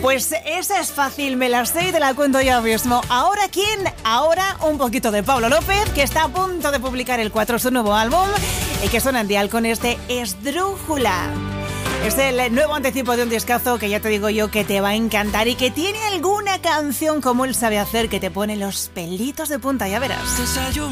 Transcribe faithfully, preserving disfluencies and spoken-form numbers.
Pues esa es fácil, me la sé y te la cuento yo mismo. ¿Ahora quién? Ahora un poquito de Pablo López, que está a punto de publicar el cuatro, su nuevo álbum, y que suena en Dial con este Esdrújula. Es el nuevo anticipo de un discazo que ya te digo yo que te va a encantar y que tiene alguna canción como él sabe hacer que te pone los pelitos de punta, ya verás. Desayuno